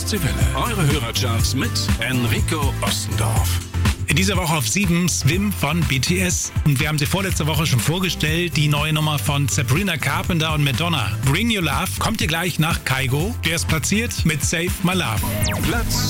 Ostseewelle. Eure Hörercharts mit Enrico Ostendorf. In dieser Woche auf 7 Swim von BTS. Und wir haben sie vorletzte Woche schon vorgestellt, die neue Nummer von Sabrina Carpenter und Madonna. Bring Your Love kommt ihr gleich nach Kygo. Der ist platziert mit Save My Love. Platz